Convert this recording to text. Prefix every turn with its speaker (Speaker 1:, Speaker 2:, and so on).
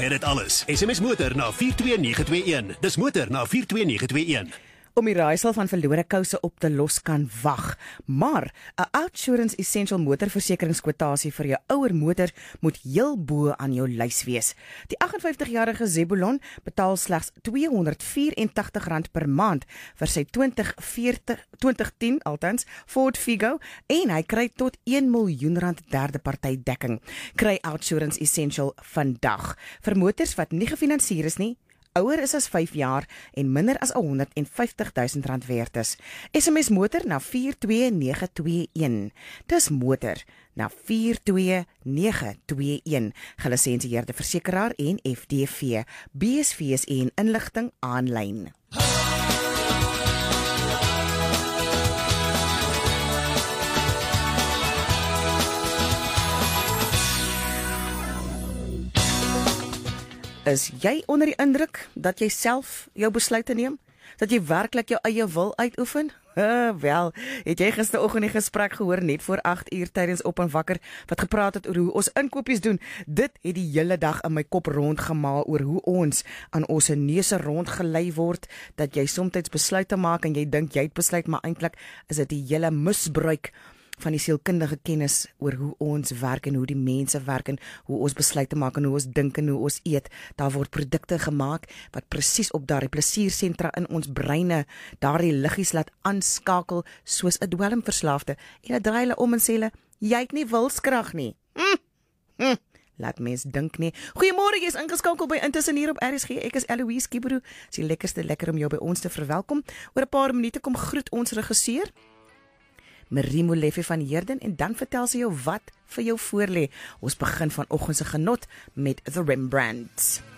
Speaker 1: Het dit alles. SMS motor na 42921. Dis motor na 42921.
Speaker 2: Om die raaisel van verlore kouse op te los kan wag. Maar 'n Outsurance Essential motorversekeringskwotasie vir jou ouer motor moet heel bo aan jou lys wees. Die 58-jarige Zebulon betaal slegs R284 per maand vir sy 2010 althans Ford Figo en hy kry tot R1 miljoen derde party dekking. Kry Outsurance Essential vandag vir motors wat nie gefinansier is nie, ouer is as 5 jaar en minder as R150,000 werd is. SMS motor na 42921. Dis motor na 42921. Gelisensieerde versekeraar en FDV. BSVS en inligting aanlyn. Is jy onder die indruk dat jy self jou besluite neem? Dat jy werklik jou eie wil uitoefen? Wel, het jy gisteroggend die gesprek gehoor net voor 8uur tydens Op en Wakker wat gepraat het oor hoe ons inkopies doen? Dit het die hele dag in my kop rondgemaal oor hoe ons aan ons neuse rondgelei word, dat jy soms besluite maak en jy dink jy het besluit, maar eintlik is dit die hele misbruik van die sielkundige kennis oor hoe ons werk en hoe die mense werk en hoe ons besluite maak en hoe ons dink en hoe ons eet. Daar word produkte gemaak wat presies op daardie plesiersentra in ons breine daardie liggies laat aanskakel soos 'n dwelmverslaafde. En dit draai hulle om en sê hulle, jy het nie wilskrag nie. Laat mens dink nie. Goeiemôre, jy is ingeskakel by Intussen hier op RSG. Ek is Eloise Kiburu. Dis die lekkerste lekker om jou by ons te verwelkom. Oor 'n paar minute kom groet ons regisseur Marie Molefe van Heerden en dan vertel sy jou wat vir jou voorlê. Ons begin vanoggend se genot met The Rembrandts.